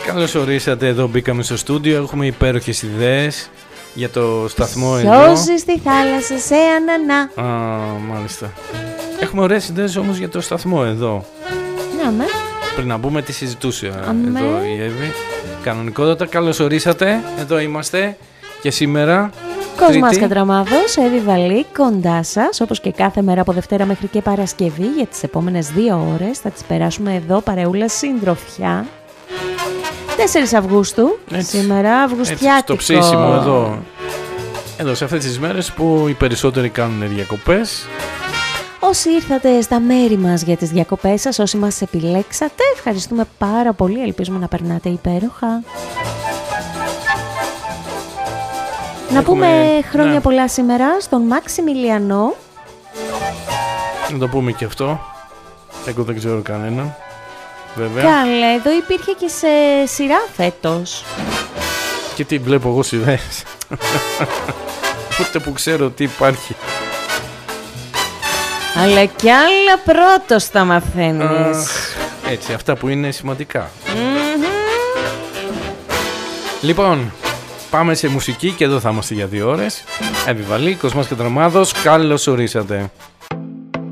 Καλώς ορίσατε, εδώ μπήκαμε στο στούντιο. Έχουμε υπέροχες ιδέες για το σταθμό εδώ. Σώζει στη θάλασσα σε ανανά. Μάλιστα. Έχουμε ωραίες ιδέες όμως για το σταθμό εδώ. Ναι, με. Πριν να μπούμε, τι συζητούσε εδώ η Εύη. Κανονικότατα, καλώς ορίσατε. Εδώ είμαστε και σήμερα. Κόσμας Κατραμάδος, Εύη Βαλή, κοντά σας, όπως και κάθε μέρα από Δευτέρα μέχρι και Παρασκευή. Για τις επόμενες 2 ώρες θα τις περάσουμε εδώ παρεούλα συντροφιά. 4 Αυγούστου, έτσι, σήμερα Αυγουστιάτικο. Στο ψήσιμο εδώ σε αυτές τις μέρες που οι περισσότεροι κάνουν διακοπές. Όσοι ήρθατε στα μέρη μας για τις διακοπές σας, όσοι μας επιλέξατε, ευχαριστούμε πάρα πολύ, ελπίζουμε να περνάτε υπέροχα. Να πούμε χρόνια πολλά σήμερα στον Μαξιμιλιανό. Να το πούμε και αυτό. Εγώ δεν ξέρω κανέναν. Βέβαια. Καλέ, εδώ υπήρχε και σε σειρά φέτος. Και τι βλέπω εγώ σειρές. Ούτε που ξέρω τι υπάρχει. Αλλά κι άλλα πρώτος θα μαθαίνεις. Έτσι, αυτά που είναι σημαντικά. Λοιπόν, πάμε σε μουσική και εδώ θα είμαστε για 2 ώρες. Εύη Βαλή, Κοσμάς Κατραμάδος, καλώς ορίσατε.